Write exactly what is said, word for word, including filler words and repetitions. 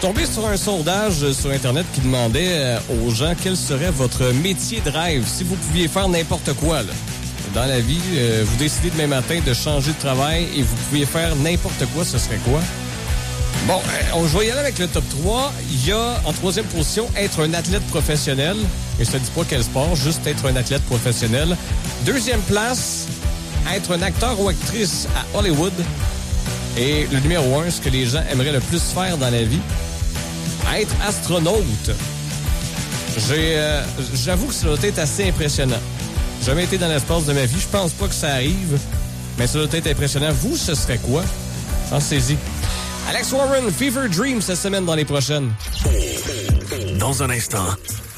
tombé sur un sondage sur Internet qui demandait euh, aux gens quel serait votre métier de rêve si vous pouviez faire n'importe quoi. Là. Dans la vie, euh, vous décidez demain matin de changer de travail et vous pouviez faire n'importe quoi, ce serait quoi? Bon, euh, on va y aller avec le top trois. Il y a, en troisième position, être un athlète professionnel. Et ça ne dit pas quel sport, juste être un athlète professionnel. Deuxième place, être un acteur ou actrice à Hollywood. Et le numéro un, ce que les gens aimeraient le plus faire dans la vie, être astronaute. J'ai, euh, j'avoue que ça doit être assez impressionnant. J'ai jamais été dans l'espace de ma vie, je pense pas que ça arrive, mais ça doit être impressionnant. Vous, ce serait quoi? Pensez-y. Alex Warren, Fever Dream cette semaine dans les prochaines. Dans un instant,